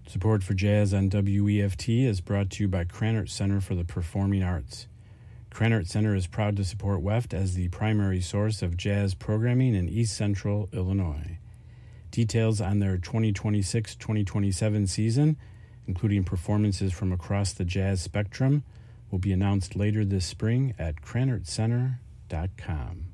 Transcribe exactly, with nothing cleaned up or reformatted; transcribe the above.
Support for Jazz on W E F T is brought to you by Krannert Center for the Performing Arts. Krannert Center is proud to support W E F T as the primary source of jazz programming in East Central Illinois. Details on their twenty twenty-six twenty twenty-seven season, including performances from across the jazz spectrum, will be announced later this spring at krannert center dot com.